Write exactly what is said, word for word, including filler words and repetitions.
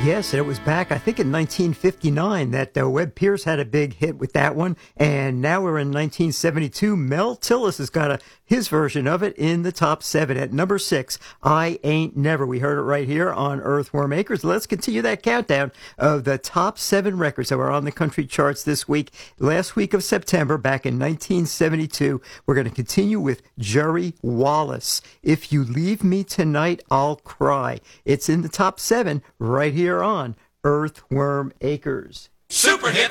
Yes, and it was back, I think, in nineteen fifty-nine that uh, Webb Pierce had a big hit with that one. And now we're in nineteen seventy-two. Mel Tillis has got a, his version of it in the top seven. At number six, I Ain't Never. We heard it right here on Earthworm Acres. Let's continue that countdown of the top seven records that were on the country charts this week. Last week of September, back in nineteen seventy-two, we're going to continue with Jerry Wallace. If You Leave Me Tonight, I'll Cry. It's in the top seven right here on Earthworm Acres. Super hit